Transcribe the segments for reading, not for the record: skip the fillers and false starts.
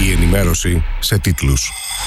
Η ενημέρωση σε τίτλους.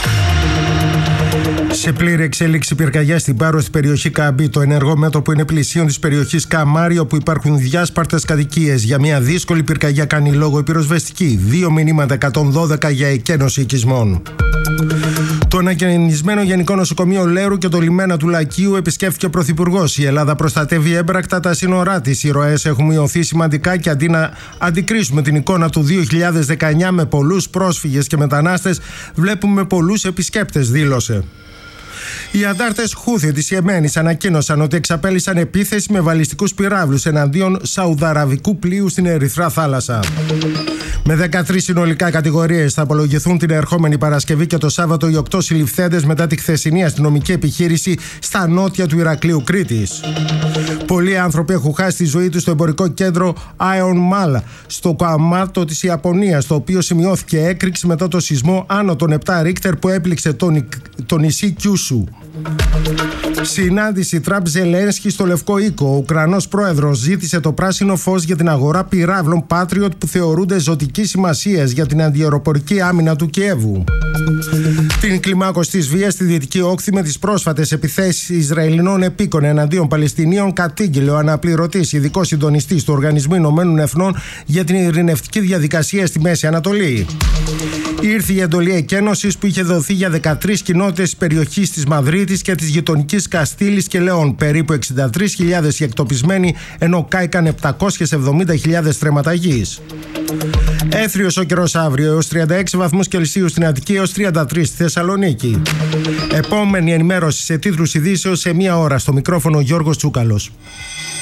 Σε πλήρη εξέλιξη πυρκαγιά στην Πάρο, στην περιοχή Καμπή. Το ενεργό μέτωπο είναι πλησίον της περιοχής Καμάρι, όπου υπάρχουν διάσπαρτες κατοικίες. Για μια δύσκολη πυρκαγιά κάνει λόγο η πυροσβεστική. 2 μηνύματα 112 για εκένωση οικισμών. Το ανακαινισμένο Γενικό Νοσοκομείο Λέρου και το λιμένα του Λακείου επισκέφθηκε ο Πρωθυπουργός. Η Ελλάδα προστατεύει έμπρακτα τα σύνορά της. Οι ροές έχουν μειωθεί σημαντικά και αντί να αντικρίσουμε την εικόνα του 2019 με πολλούς πρόσφυγες και μετανάστες, βλέπουμε πολλούς επισκέπτες, δήλωσε. Οι αντάρτες Χούθι της Ιεμένης ανακοίνωσαν ότι εξαπέλυσαν επίθεση με βαλιστικούς πυράβλους εναντίον σαουδαραβικού πλοίου στην Ερυθρά θάλασσα. Με 13 συνολικά κατηγορίες θα απολογηθούν την ερχόμενη Παρασκευή και το Σάββατο οι 8 συλληφθέντες μετά τη χθεσινή αστυνομική επιχείρηση στα νότια του Ηρακλείου Κρήτης. Πολλοί άνθρωποι έχουν χάσει τη ζωή τους στο εμπορικό κέντρο Άιον Μάλ, στο Κουαμάτο της Ιαπωνίας, το οποίο σημειώθηκε έκρηξη μετά το σεισμό άνω των 7 Ρίκτερ που έπληξε το νησί Κιούσου. Συνάντηση Τραμπ-Ζελένσκι στο Λευκό Οίκο. Ο Ουκρανός πρόεδρος ζήτησε το πράσινο φως για την αγορά πυράβλων Patriot που θεωρούνται ζωτικής σημασίας για την αντιαεροπορική άμυνα του Κιέβου. Την κλιμάκωση της βίας στη Δυτική Όχθη με τις πρόσφατες επιθέσεις Ισραηλινών επίκων εναντίον Παλαιστινίων κατήγγειλε ο αναπληρωτής ειδικός συντονιστής του Οργανισμού Ηνωμένων Εθνών για την ειρηνευτική διαδικασία στη Μέση Ανατολή. Ήρθε η εντολή εκένωσης που είχε δοθεί για 13 κοινότητες της περιοχής της Μαδρίτης και της γειτονικής Καστήλης και Λεών. Περίπου 63.000 οι εκτοπισμένοι, ενώ κάηκαν 770.000 στρέμματα γης. Έθριος ο καιρός αύριο, έως 36 βαθμούς Κελσίου στην Αττική, έως 33 στη Θεσσαλονίκη. Επόμενη ενημέρωση σε τίτλους ειδήσεως σε 1 ώρα. Στο μικρόφωνο Γιώργος Τσούκαλος.